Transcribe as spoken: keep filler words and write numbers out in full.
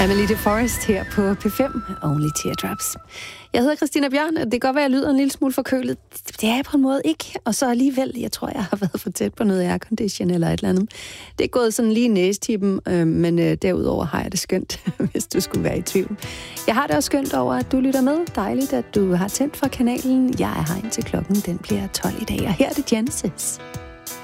Amelie de Forest her på P fem, Only Teardrops. Jeg hedder Christina Bjørn, og det kan godt være, at jeg lyder en lille smule forkølet. Det er jeg på en måde ikke, og så alligevel, jeg tror, jeg har været for tæt på noget aircondition eller et eller andet. Det er gået sådan lige i næstippen, øh, men øh, derudover har jeg det skønt, hvis du skulle være i tvivl. Jeg har det også skønt over, at du lytter med. Dejligt, at du har tændt for kanalen. Jeg er her indtil klokken, den bliver tolv i dag, og her er det Genesis.